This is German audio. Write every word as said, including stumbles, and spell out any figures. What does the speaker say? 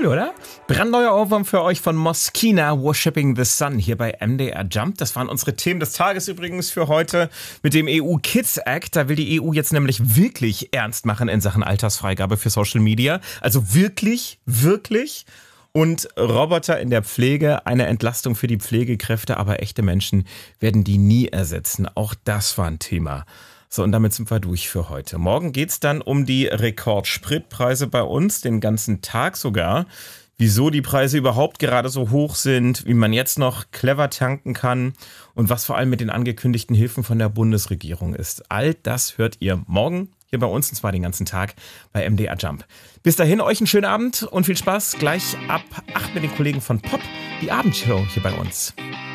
Cool, oder? Brandneuer Ohrwurm für euch von Moschino, Worshipping the Sun, hier bei M D R Jump. Das waren unsere Themen des Tages übrigens für heute mit dem E U Kids Act. Da will die E U jetzt nämlich wirklich ernst machen in Sachen Altersfreigabe für Social Media. Also wirklich, wirklich. Und Roboter in der Pflege, eine Entlastung für die Pflegekräfte, aber echte Menschen werden die nie ersetzen. Auch das war ein Thema. So, und damit sind wir durch für heute. Morgen geht's dann um die Rekordspritpreise bei uns, den ganzen Tag sogar. Wieso die Preise überhaupt gerade so hoch sind, wie man jetzt noch clever tanken kann und was vor allem mit den angekündigten Hilfen von der Bundesregierung ist. All das hört ihr morgen hier bei uns, und zwar den ganzen Tag bei M D R Jump. Bis dahin euch einen schönen Abend und viel Spaß. Gleich ab acht mit den Kollegen von Pop, die Abendshow hier bei uns.